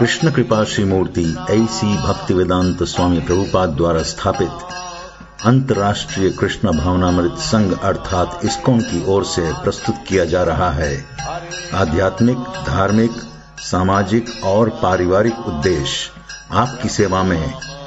कृष्ण कृपा श्री मूर्ति ऐसी भक्तिवेदांत स्वामी प्रभुपाद द्वारा स्थापित अंतर्राष्ट्रीय कृष्ण भावनामृत संघ अर्थात इस्कॉन की ओर से प्रस्तुत किया जा रहा है। आध्यात्मिक, धार्मिक, सामाजिक और पारिवारिक उद्देश्य आपकी सेवा में